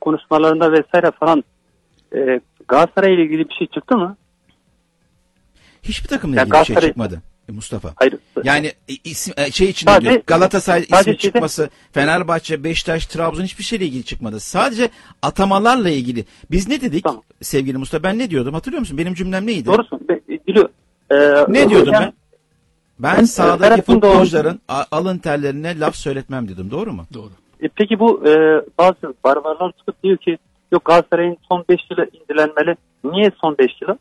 konuşmalarında vesaire falan Galatasaray ile ilgili bir şey çıktı mı? Hiçbir takımla ilgili bir şey çıkmadı Mustafa. Hayır. Yani şey için diyor, Galatasaray ismi çıkması, Fenerbahçe, Beşiktaş, Trabzon hiçbir şeyle ilgili çıkmadı. Sadece atamalarla ilgili. Biz ne dedik sevgili Mustafa? Ben ne diyordum? Hatırlıyor musun? Benim cümlem neydi? Doğrusun. Biliyorum. Ne diyordum ben? Ben sahadaki futbolcuların alın terlerine laf söyletmem dedim. Doğru mu? Doğru. Peki bu bazı barbarlar çıkıp diyor ki yok Galatasaray'ın son 5 yılı indilenmeli. Niye son 5 yılı?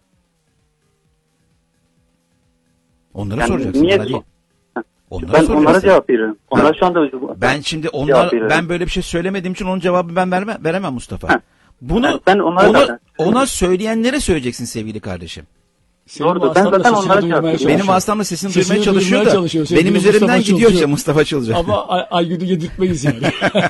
Onlara soracaksın. Niye değil. Ben onlara cevap veriyorum. Onlar şu anda ben şimdi ben böyle bir şey söylemediğim için onun cevabını ben veremem Mustafa. Ha. Bunu ona söyleyenlere söyleyeceksin sevgili kardeşim. Doğru. Ben zaten onlara cevap veriyorum. Benim vasıtamla sesini duymaya çalışıyor da benim üzerimden gidiyorsa Mustafa Çılcı. Ama Aygün'ü yedirtmeyiz yani.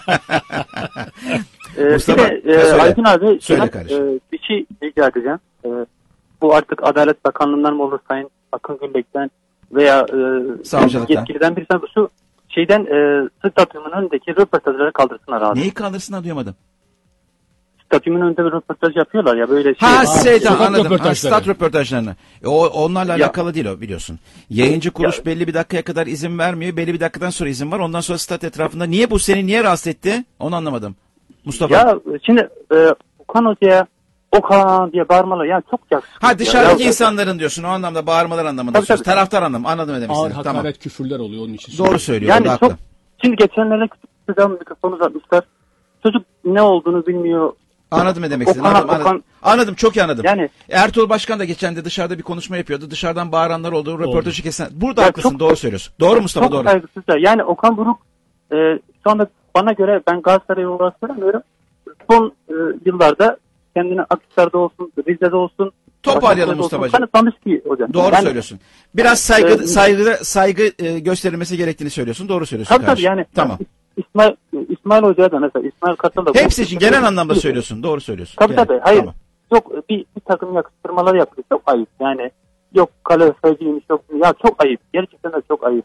Mustafa, Aygün abi bir şey rica edeceğim. Bu artık Adalet Bakanlığı'ndan mı olur, Sayın Akın Gülbek'ten veya yetkiliden birisi şu şeyden stadyumun önündeki röportajları kaldırsınlar abi. Neyi kaldırsınlar duyamadım. Stadyumun önünde bir röportaj yapıyorlar ya böyle şey. Anladım. Stat röportajlarını. Onlarla alakalı değil o biliyorsun. Yayıncı kuruluş belli bir dakikaya kadar izin vermiyor. Belli bir dakikadan sonra izin var. Ondan sonra stat etrafında bu seni niye rahatsız etti? Onu anlamadım. Mustafa. Ya şimdi Okan Hoca'ya Okan diye bağırmalar yani çok yakışıklı. Dışarıdaki insanların diyorsun o anlamda bağırmalar anlamında. Tabii. Taraftar anlamı anladım ne demek istediğini. Ağır hakaret küfürler oluyor onun için. Doğru söylüyor. Yani çok, şimdi geçenlerde küçük mikrofonu uzatmışlar. Çocuk ne olduğunu bilmiyor. Anladım ne demek istediğini. Anladım çok iyi anladım. Yani Ertuğrul Başkan da geçen de dışarıda bir konuşma yapıyordu. Dışarıdan bağıranlar oldu. Röportajı kesen. Burada haklısın doğru söylüyorsun. Doğru Mustafa çok doğru. Çok saygısızca. Yani Okan Buruk şu anda bana göre ben Galatasaray'ı uğraştıramıyorum. Son yıllarda kendini Akhisar'da olsun, Rize'de olsun. Toparlayalım Mustafa'cığım. Kanıtlamış ki hocam. Doğru söylüyorsun. Biraz saygı gösterilmesi gerektiğini söylüyorsun. Doğru söylüyorsun. Tabii yani. Tamam. İsmail Hoca'ya da mesela İsmail Kartal da. Hepsi için genel anlamda söylüyorsun. Doğru söylüyorsun. Tabii. Hayır. Tamam. Yok bir takım yakıştırmalar yapıyor. Çok ayıp. Yani yok kalorifeciymiş yok. Ya çok ayıp. Gerçekten de çok ayıp.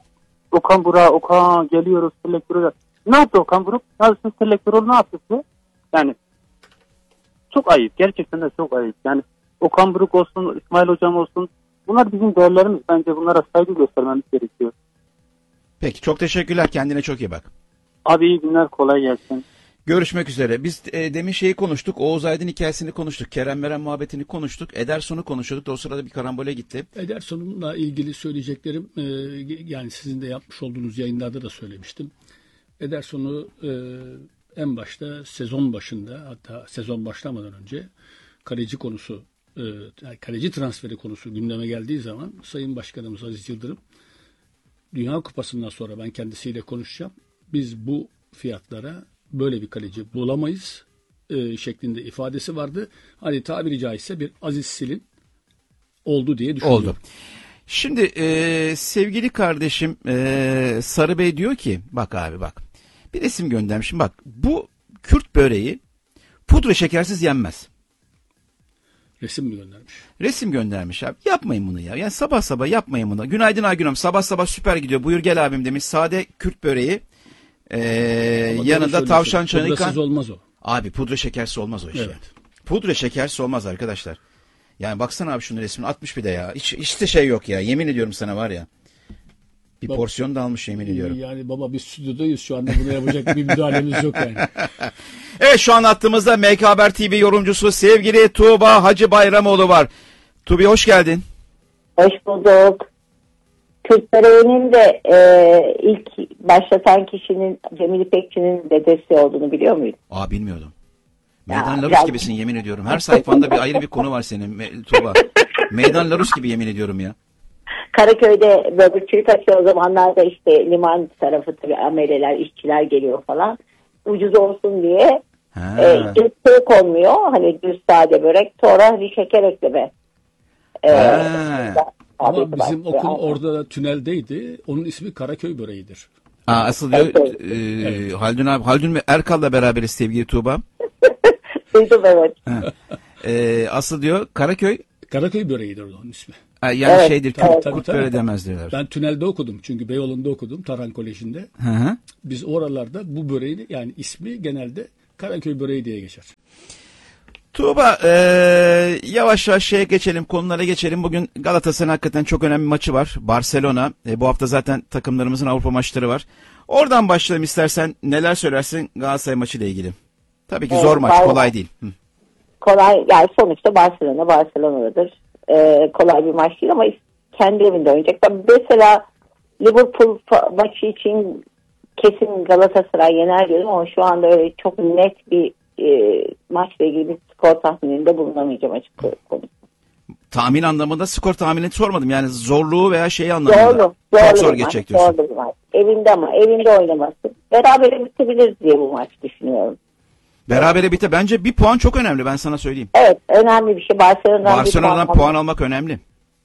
Okan geliyoruz selektörü. Ne yaptı Okan Buruk? Ya siz selektörü ne yaptı? Yani çok ayıp. Gerçekten de çok ayıp. Yani Okan Buruk olsun, İsmail Hocam olsun. Bunlar bizim değerlerimiz. Bence bunlara saygı göstermemiz gerekiyor. Peki çok teşekkürler. Kendine çok iyi bak. Abi iyi günler. Kolay gelsin. Görüşmek üzere. Biz demin şeyi konuştuk. Oğuz Aydın hikayesini konuştuk. Kerem Meren muhabbetini konuştuk. Ederson'u konuşuyorduk da o sırada bir karambole gitti. Ederson'la ilgili söyleyeceklerim yani sizin de yapmış olduğunuz yayınlarda da söylemiştim. Ederson'u en başta sezon başında hatta sezon başlamadan önce kaleci konusu kaleci transferi konusu gündeme geldiği zaman Sayın Başkanımız Aziz Yıldırım Dünya Kupası'ndan sonra ben kendisiyle konuşacağım. Biz bu fiyatlara böyle bir kaleci bulamayız şeklinde ifadesi vardı. Hani tabiri caizse bir Aziz Sil'in oldu diye düşünüyorum. Oldu. Şimdi sevgili kardeşim Sarı Bey diyor ki bak abi bak bir resim göndermişim bak bu Kürt böreği pudra şekersiz yenmez. Resim mi göndermiş? Resim göndermiş abi. Yapmayın bunu ya. Yani sabah sabah yapmayın bunu. Günaydın Aygün'üm. Sabah sabah süper gidiyor. Buyur gel abim demiş. Sade Kürt böreği. Yanında tavşan çanı. Pudrasız olmaz o. Abi pudra şekersiz olmaz o iş. Evet. Pudra şekersiz olmaz arkadaşlar. Yani baksana abi şunun resmini atmış bir de ya. Hiç de şey yok ya. Yemin ediyorum sana var ya. Bir porsiyon da almış yemin ediyorum. Yani baba biz stüdyodayız şu anda bunu yapacak bir müdahalemiz yok yani. Evet şu an attığımızda MK Haber TV yorumcusu sevgili Tuğba Hacı Bayramoğlu var. Tuğba hoş geldin. Hoş bulduk. Kürt böreğinin de ilk başlatan kişinin Cemil İpekçi'nin dedesi olduğunu biliyor muydun? Bilmiyordum. Meydan Larus gibisin yemin ediyorum. Her sayfanda bir ayrı bir konu var senin Tuğba. Meydan Larus gibi yemin ediyorum ya. Karaköy'de böbürçülük açıyor o zamanlarda işte liman tarafı tabii ameleler, işçiler geliyor falan. Ucuz olsun diye şey konmuyor. Hani düz sade börek. Sonra hani şeker ekleme. Ama bizim okul orada tüneldeydi. Onun ismi Karaköy böreğidir. Asıl diyor evet. Haldun abi. Haldun ve Erkal'la beraberiz sevgili Tuğba. Duydum evet. Asıl diyor Karaköy böreğidir onun ismi. Yani evet, şeydir, Kurt böreği demez diyorlar. Ben tünelde okudum çünkü Beyoğlu'nda okudum, Tarhan Koleji'nde. Hı. Biz oralarda bu böreği yani ismi genelde Karaköy böreği diye geçer. Tuğba, yavaş yavaş konulara geçelim. Bugün Galatasaray'ın hakikaten çok önemli bir maçı var. Barcelona. Bu hafta zaten takımlarımızın Avrupa maçları var. Oradan başlayalım istersen. Neler söylersin Galatasaray maçıyla ilgili? Tabii ki zor maç, kolay değil. Kolay, yani sonuçta Barcelona'dadır. Kolay bir maç değil ama kendi evinde oynayacak. Mesela Liverpool maçı için kesin Galatasaray yener diyorum ama şu anda öyle çok net bir maçla ilgili bir skor tahmininde bulunamayacağım açık konuşayım. Tahmin anlamında skor tahmini sormadım. Yani zorluğu veya şeyi anlamında. Çok zor geçecek diyorsun. Zorlu bir maç. Evinde oynaması. Berabere bitebilir diye bu maç düşünüyorum. Berabere bite. Bence bir puan çok önemli, ben sana söyleyeyim. Evet, önemli bir şey. Barcelona'dan puan almak önemli.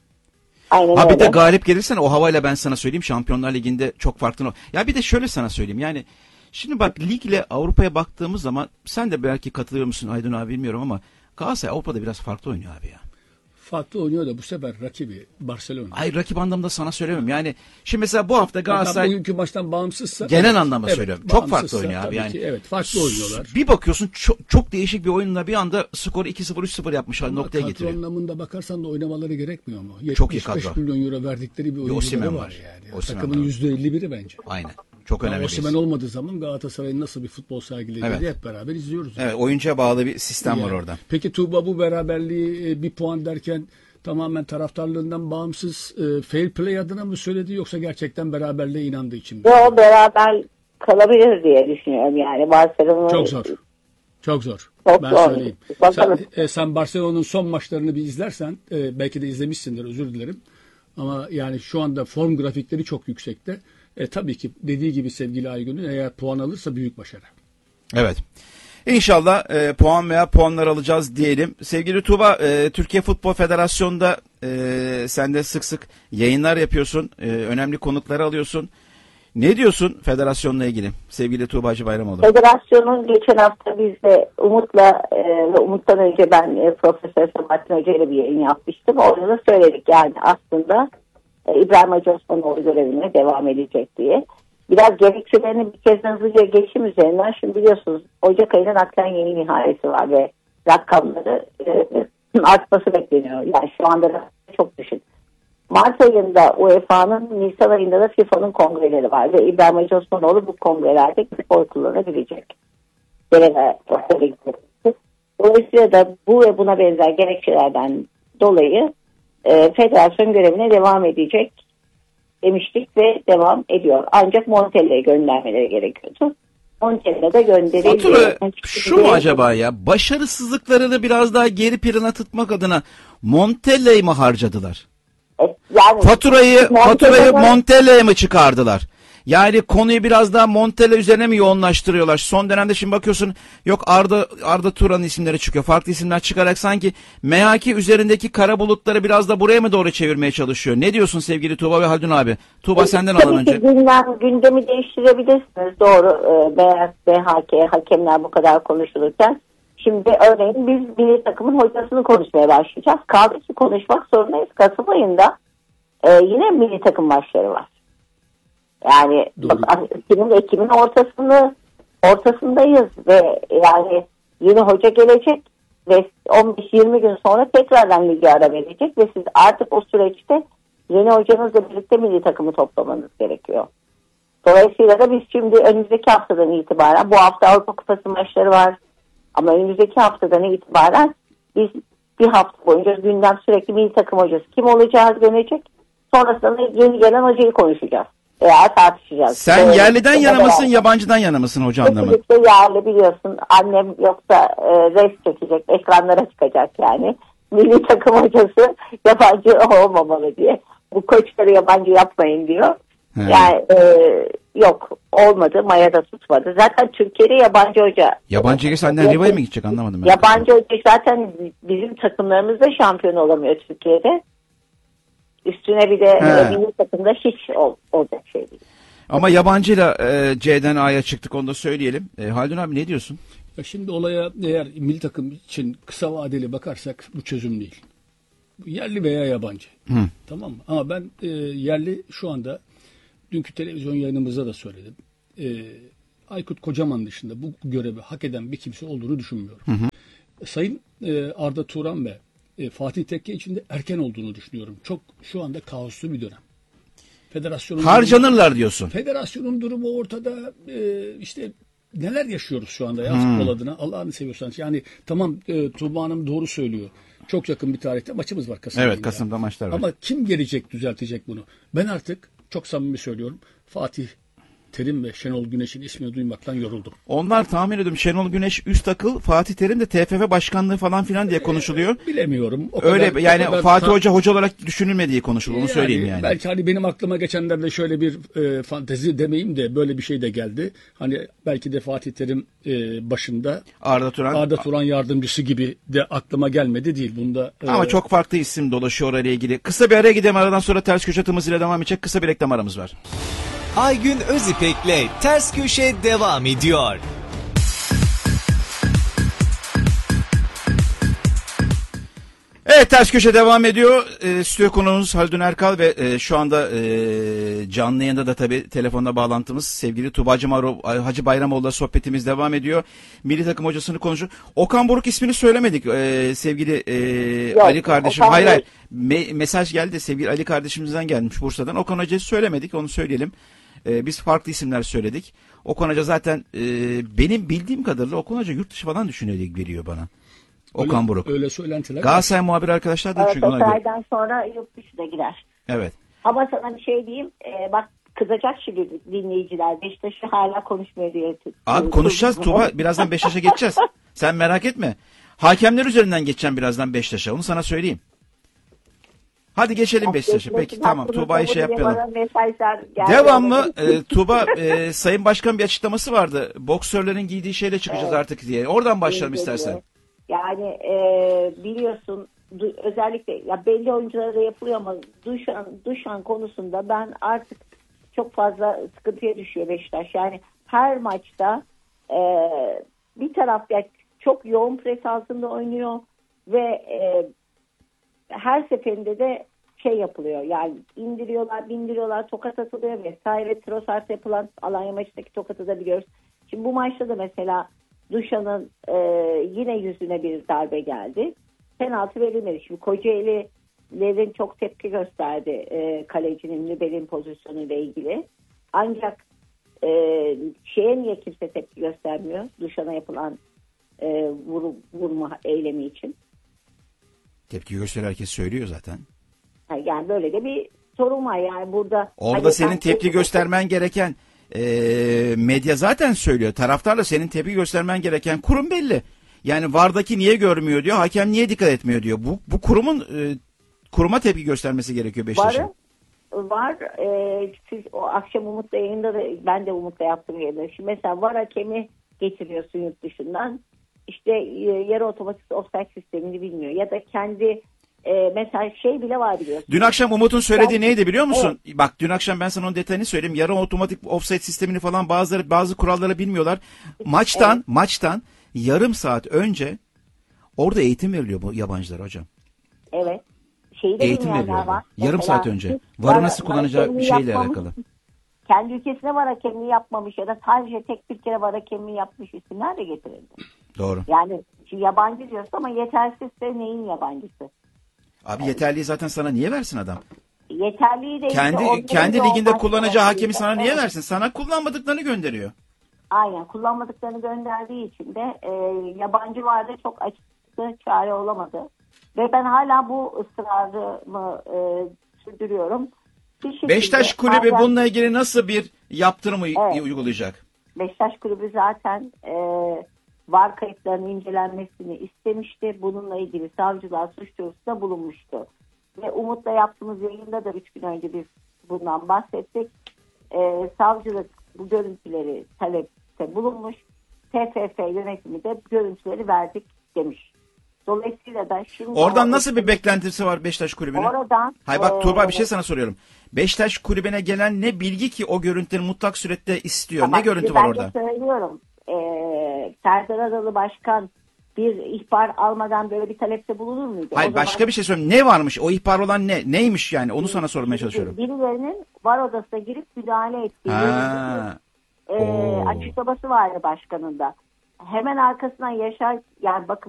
Aynen ha öyle. Bir de galip gelirsen o havayla ben sana söyleyeyim, Şampiyonlar Ligi'nde çok farklı. Ya bir de şöyle sana söyleyeyim, yani şimdi bak, ligle Avrupa'ya baktığımız zaman sen de belki katılıyor musun Aydın abi bilmiyorum ama Galatasaray Avrupa'da biraz farklı oynuyor abi ya. Farklı oynuyor da bu sefer rakibi Barcelona. Hayır, rakip anlamda sana söylemiyorum. Yani şimdi mesela bu hafta Galatasaray bugünkü maçtan bağımsızsa genel anlamda söylüyorum. Çok farklı oynuyor abi yani. Evet, farklı oynuyorlar. Bir bakıyorsun çok değişik bir oyunla bir anda skoru 2-0 3-0 yapmış hali noktaya getiriyor. Kadro anlamında bakarsan da oynamaları gerekmiyor mu? Çok iyi 75 kadro. milyon euro verdikleri bir oyuncuları var yani. Osimhen Takımın var. %51'i bence. Aynen. Çok önemli. Osimhen olmadığı zaman Galatasaray'ın nasıl bir futbol sergilediğini hep beraber izliyoruz. Evet, oyuncuya bağlı bir sistem var orada. Peki Tuğba, bu beraberliği bir puan derken tamamen taraftarlığından bağımsız fair play adına mı söyledi, yoksa gerçekten beraberliğe inandığı için mi? Yo, beraber kalabilir diye düşünüyorum yani. Barcelona Çok zor. Çok zor. Çok ben zor. söyleyeyim. Sen Barcelona'nın son maçlarını bir izlersen, belki de izlemişsindir, özür dilerim. Ama yani şu anda form grafikleri çok yüksekte. Tabii ki dediği gibi sevgili Aygün'ün, eğer puan alırsa büyük başarı. Evet. İnşallah puan veya puanlar alacağız diyelim. Sevgili Tuğba, Türkiye Futbol Federasyonu'nda sen de sık sık yayınlar yapıyorsun. Önemli konukları alıyorsun. Ne diyorsun federasyonla ilgili sevgili Tuğbacı Bayramoğlu? Federasyonun geçen hafta biz de Umut'la ve Umut'tan önce ben Profesör Sabahattin Hoca ile bir yayın yapmıştım. Orada da söyledik yani aslında İbrahim Hacı Osmanoğlu görevine devam edecek diye. Biraz gerekçelerini bir kez hızlıca geçim üzerinden. Şimdi biliyorsunuz Ocak ayının hakikaten yeni ihalesi var ve rakamları artması bekleniyor. Yani şu anda da çok düşük. Mart ayında UEFA'nın, Nisan ayında da FIFA'nın kongreleri var ve İbrahim Hacı Osmanoğlu bu kongrelerde oy kullanabilecek. Dolayısıyla da bu ve buna benzer gerekçelerden dolayı federasyon görevine devam edecek demiştik ve devam ediyor. Ancak Montella'ya göndermeleri gerekiyordu. Montella da gönderildi. Fatura şu mu acaba ya? Başarısızlıklarını biraz daha geri plana tutmak adına Montella'yı mı harcadılar? Yani Faturayı Montella'ya mı çıkardılar? Yani konuyu biraz daha Montella üzerine mi yoğunlaştırıyorlar? Son dönemde şimdi bakıyorsun, yok Arda Turan'ın isimleri çıkıyor. Farklı isimler çıkarak sanki MHK üzerindeki kara bulutları biraz da buraya mı doğru çevirmeye çalışıyor? Ne diyorsun sevgili Tuğba ve Haldun abi? Tuğba senden alalım önce. Gündemi değiştirebilirsiniz. Doğru. MHK, hakemler bu kadar konuşulurken. Şimdi örneğin biz milli takımın hocasını konuşmaya başlayacağız. Kaldı ki konuşmak zorundayız. Kasım ayında yine milli takım maçları var. Yani Ekim'in ortasındayız ve yani yeni hoca gelecek ve 15-20 gün sonra tekrardan ligi ara verecek ve siz artık o süreçte yeni hocanızla birlikte milli takımı toplamanız gerekiyor. Dolayısıyla da biz şimdi önümüzdeki haftadan itibaren, bu hafta Avrupa Kupası maçları var ama önümüzdeki haftadan itibaren biz bir hafta boyunca gündem sürekli milli takım hocası kim olacağı dönecek. Sonrasında yeni gelen hocayı konuşacağız. Veya tartışacağız. Sen yerliden yana mısın, yabancıdan yana mısın hoca anlamı? Kesinlikle yerli, biliyorsun. Annem yoksa res çekecek, ekranlara çıkacak yani. Milli takım hocası yabancı olmamalı diye. Bu koçları yabancı yapmayın diyor. He. Yani yok, olmadı, mayada tutmadı. Zaten Türkiye'de yabancı hoca. Yabancı senden Riva'ya mı gidecek, anlamadım ben. Yabancı hoca zaten bizim takımlarımızda şampiyon olamıyor Türkiye'de. Üstüne bir de milli takımda hiç olacak şey değil. Ama yabancıyla C'den A'ya çıktık, onu da söyleyelim. Haldun abi ne diyorsun? Ya şimdi olaya eğer milli takım için kısa vadeli bakarsak bu çözüm değil. Yerli veya yabancı. Tamam mı? Ama ben yerli şu anda, dünkü televizyon yayınımızda da söyledim. Aykut Kocaman dışında bu görevi hak eden bir kimse olduğunu düşünmüyorum. Sayın Arda Turan ve Fatih Tekke için de erken olduğunu düşünüyorum. Çok şu anda kaoslu bir dönem. Federasyonun harcanırlar diyorsun. Federasyonun durumu ortada. İşte neler yaşıyoruz şu anda ya futbol adına. Allah'ını seviyorsanız. Yani tamam, Tuğba Hanım doğru söylüyor. Çok yakın bir tarihte maçımız var Kasım ayında. Evet, Kasım'da maçlar var. Ama kim gelecek düzeltecek bunu? Ben artık çok samimi söylüyorum. Fatih Terim ve Şenol Güneş'in ismini duymaktan yoruldum. Onlar tahmin ediyorum Şenol Güneş üst akıl, Fatih Terim de TFF başkanlığı falan filan diye konuşuluyor. Bilemiyorum. Öyle yani Fatih Hoca olarak düşünülmediği konuşuluyor. Onu söyleyeyim yani. Belki hani benim aklıma geçenlerde şöyle bir fantezi demeyeyim de böyle bir şey de geldi. Hani belki de Fatih Terim başında Arda Turan yardımcısı gibi de aklıma gelmedi değil. Bunda ama çok farklı isim dolaşıyor orayla ilgili. Kısa bir araya gidelim, aradan sonra ters köşe ile devam edecek. Kısa bir reklam aramız var. Aygün Özipek'le Ters Köşe devam ediyor. Evet, Ters Köşe devam ediyor. Stüdyo konuğumuz Haldun Erkal ve şu anda canlı yayında da tabii telefonla bağlantımız sevgili Tuğba Hacı Bayramoğlu'la sohbetimiz devam ediyor. Milli takım hocasını konuşuyor. Okan Buruk ismini söylemedik sevgili Ali kardeşim. Hayır. Mesaj geldi de sevgili Ali kardeşimizden gelmiş Bursa'dan. Okan Hoca'yı söylemedik, onu söyleyelim. Biz farklı isimler söyledik. Okan Hoca zaten benim bildiğim kadarıyla Okan Hoca yurt dışı falan düşünüyor diye geliyor bana. Okan Buruk. Öyle söylentiler. Galatasaray muhabiri arkadaşlar da çünkü ona göre. Oktay'dan sonra yurt dışına gider. Evet. Ama sana bir şey diyeyim. Bak kızacak şimdi dinleyiciler. Beşiktaş'ı hala konuşmuyor diye. Abi konuşacağız Tuğba. Birazdan Beşiktaş'a geçeceğiz. Sen merak etme. Hakemler üzerinden geçeceğim birazdan Beşiktaş'a. Onu sana söyleyeyim. Hadi geçelim Beşiktaş'a. Peki tamam. Tuğba'yı şey yapalım. Devamlı Tuğba Sayın Başkan bir açıklaması vardı. Boksörlerin giydiği şeyle çıkacağız artık diye. Oradan başlayalım istersen. Yani biliyorsun özellikle ya belli oyunculara da yapılıyor ama Duşan konusunda ben artık çok fazla sıkıntıya düşüyor Beşiktaş. Yani her maçta bir taraf ya çok yoğun pres altında oynuyor ve her seferinde de şey yapılıyor. Yani bindiriyorlar, tokat atılıyor vesaire. Trossard yapılan Alanya maçındaki tokatı da biliyoruz. Şimdi bu maçta da mesela Duşan'ın yine yüzüne bir darbe geldi. Penaltı verilmedi. Şimdi Kocaeli'lerin çok tepki gösterdi kalecinin Nübel'in pozisyonuyla ilgili. Ancak şeye niye kimse tepki göstermiyor? Duşan'a yapılan vurma eylemi için. Tepki gösteren herkes söylüyor zaten. Yani böyle de bir sorun var yani burada. Orada senin tepki göstermen gereken medya zaten söylüyor. Taraftarla senin tepki göstermen gereken kurum belli. Yani VAR'daki niye görmüyor diyor. Hakem niye dikkat etmiyor diyor. Bu kurumun kuruma tepki göstermesi gerekiyor Beşiktaş'ın. Var. Siz o akşam Umut'la yayında da ben de Umut'la yaptım yayında. Şimdi mesela VAR hakemi getiriyorsun yurt dışından. İşte yarı otomatik offside sistemini bilmiyor. Ya da kendi mesela şey bile var biliyorsun. Dün akşam Umut'un söylediği neydi biliyor musun? Evet. Bak dün akşam ben sana onun detayını söyleyeyim. Yarı otomatik offside sistemini falan bazı kuralları bilmiyorlar. Maçtan yarım saat önce orada eğitim veriliyor bu yabancılar hocam. Evet. Eğitim veriliyor. Var. Yarım saat önce. VAR'ı nasıl kullanacağı bir şeyle alakalı. Kendi ülkesine VAR hakemliği yapmamış ya da sadece tek bir kere VAR hakemliği yapmış isimler de getirildi. Doğru. Yani şimdi yabancı diyorsun ama yetersizse neyin yabancısı? Abi yeterliği zaten sana niye versin adam? Yeterliği de kendi liginde kullanacağı hakemi sana niye versin? Sana kullanmadıklarını gönderiyor. Aynen, kullanmadıklarını gönderdiği için de yabancı vardı, çok açıkçası çare olamadı. Ve ben hala bu ısrarımı sürdürüyorum. Beşiktaş Kulübü bununla ilgili nasıl bir yaptırım uygulayacak? Beşiktaş Kulübü zaten VAR kayıtlarının incelenmesini istemişti. Bununla ilgili savcılar suç duyurusunda bulunmuştu. Ve Umut'la yaptığımız yayında da 3 gün önce biz bundan bahsettik. Savcılık bu görüntüleri talepte bulunmuş. TFF yönetimi de görüntüleri verdik demiş. Dolayısıyla da şimdi... Oradan nasıl bir beklentisi var Beşiktaş Kulübü'nün? Oradan... Hayır bak Tuğba bir şey sana soruyorum. Beşiktaş Kulübü'ne gelen ne bilgi ki o görüntüleri mutlak surette istiyor? Tamam, ne görüntü var orada? Ben de söylüyorum. Serdar Adalı Başkan bir ihbar almadan böyle bir talepte bulunur muydu? Hayır başka bir şey söyleyeyim. Ne varmış? O ihbar olan ne? Neymiş yani? Onu sana sormaya çalışıyorum. Birilerinin VAR odasına girip müdahale ettiği açıklaması vardı başkanın da. Hemen arkasından Yaşar, yani bakın